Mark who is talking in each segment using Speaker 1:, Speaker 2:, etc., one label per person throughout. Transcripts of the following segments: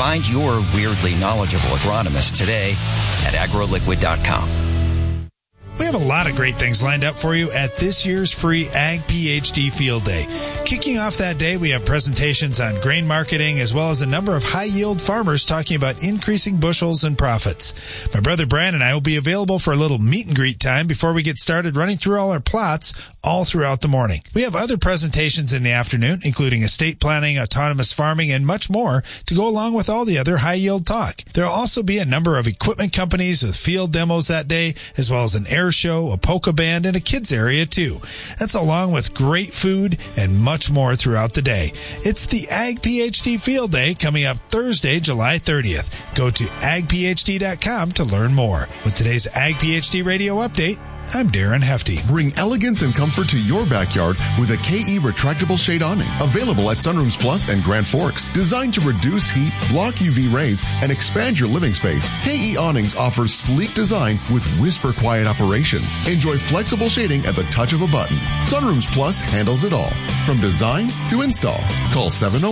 Speaker 1: Find your weirdly knowledgeable agronomist today at agroliquid.com.
Speaker 2: We have a lot of great things lined up for you at this year's free Ag PhD Field Day. Kicking off that day, we have presentations on grain marketing as well as a number of high-yield farmers talking about increasing bushels and profits. My brother Brian and I will be available for a little meet and greet time before we get started running through all our plots all throughout the morning. We have other presentations in the afternoon, including estate planning, autonomous farming, and much more to go along with all the other high-yield talk. There will also be a number of equipment companies with field demos that day, as well as an air show, a polka band, and a kids area too. That's along with great food and much more throughout the day. It's the Ag PhD Field Day coming up Thursday, July 30th. Go to agphd.com to learn more. With today's Ag PhD Radio Update, I'm Darren Hefty.
Speaker 3: Bring elegance and comfort to your backyard with a KE retractable shade awning. Available at Sunrooms Plus and Grand Forks. Designed to reduce heat, block UV rays, and expand your living space, KE Awnings offers sleek design with whisper quiet operations. Enjoy flexible shading at the touch of a button. Sunrooms Plus handles it all, from design to install. Call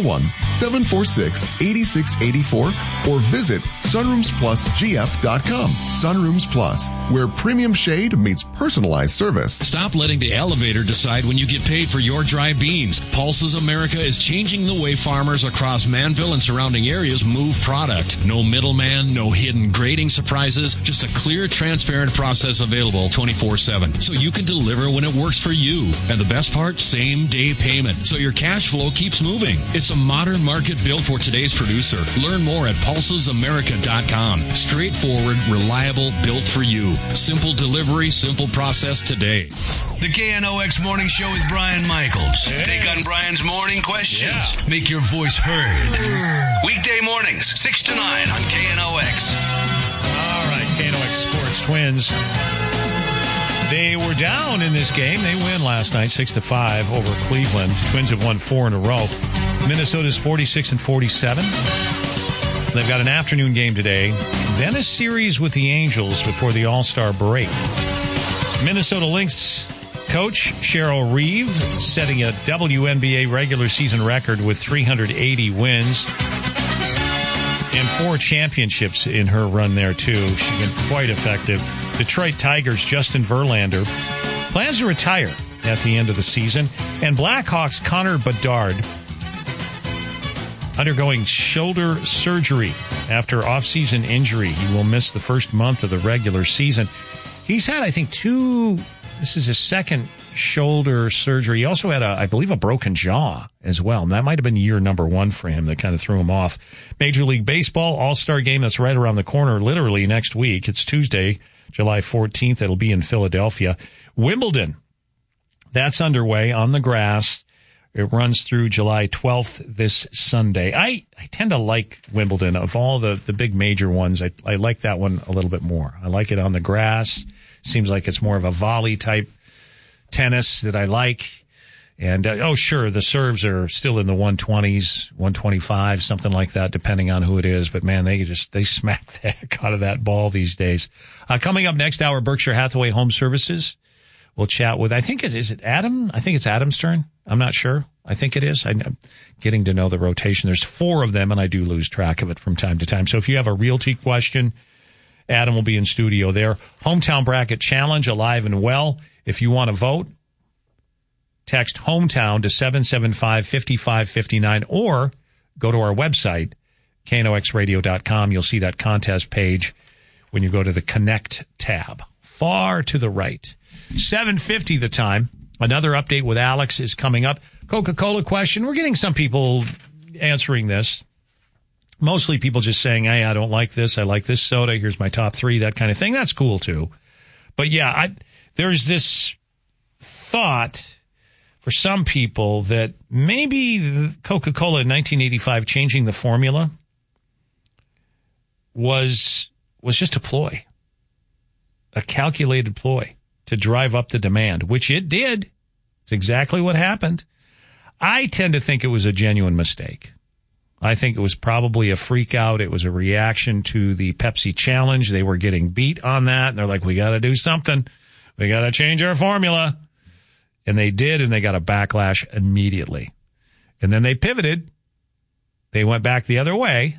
Speaker 3: 701-746-8684 or visit sunroomsplusgf.com. Sunrooms Plus, where premium shade meets personalized service.
Speaker 4: Stop letting the elevator decide when you get paid for your dry beans. Pulses America is changing the way farmers across Manville and surrounding areas move product. No middleman, no hidden grading surprises, just a clear, transparent process available 24/7. So you can deliver when it works for you. And the best part, same day payment. So your cash flow keeps moving. It's a modern market built for today's producer. Learn more at pulsesamerica.com. Straightforward, reliable, built for you. Simple delivery, simple process today.
Speaker 5: The KNOX Morning Show with Brian Michaels.
Speaker 6: Hey.
Speaker 5: Take on Brian's morning questions. Yeah. Make your voice heard. Weekday mornings, 6 to 9 on KNOX.
Speaker 6: All right, KNOX Sports Twins. They were down in this game. They win last night, 6-5 over Cleveland. Twins have won 4 in a row. Minnesota's 46-47. They've got an afternoon game today. Then a series with the Angels before the All-Star break. Minnesota Lynx coach Cheryl Reeve setting a WNBA regular season record with 380 wins and 4 championships in her run there, too. She's been quite effective. Detroit Tigers' Justin Verlander plans to retire at the end of the season. And Blackhawks' Connor Bedard undergoing shoulder surgery after off-season injury. He will miss the first month of the regular season. He's had, I think, 2... This is his second shoulder surgery. He also had, I believe, a broken jaw as well. And that might have been year number 1 for him that kind of threw him off. Major League Baseball All-Star Game, that's right around the corner, literally next week. It's Tuesday, July 14th. It'll be in Philadelphia. Wimbledon, that's underway on the grass. It runs through July 12th this Sunday. I tend to like Wimbledon. Of all the big major ones, I like that one a little bit more. I like it on the grass. Seems like it's more of a volley type tennis that I like. And, sure, the serves are still in the 120s, 125, something like that, depending on who it is. But, man, they smack the heck out of that ball these days. Coming up next hour, Berkshire Hathaway Home Services. We'll chat with, is it Adam? I think it's Adam's turn. I'm not sure. I think it is. I'm getting to know the rotation. There's 4 of them, and I do lose track of it from time to time. So if you have a realty question, Adam will be in studio there. Hometown Bracket Challenge, alive and well. If you want to vote, text hometown to 775-5559 or go to our website, knoxradio.com. You'll see that contest page when you go to the Connect tab. Far to the right. 7:50 the time. Another update with Alex is coming up. Coca-Cola question. We're getting some people answering this. Mostly people just saying, hey, I don't like this. I like this soda. Here's my top 3, that kind of thing. That's cool, too. But, yeah, there's this thought for some people that maybe Coca-Cola in 1985 changing the formula was just a ploy, a calculated ploy to drive up the demand, which it did. It's exactly what happened. I tend to think it was a genuine mistake. I think it was probably a freak out. It was a reaction to the Pepsi challenge. They were getting beat on that. And they're like, we got to do something. We got to change our formula. And they did, and they got a backlash immediately. And then they pivoted. They went back the other way.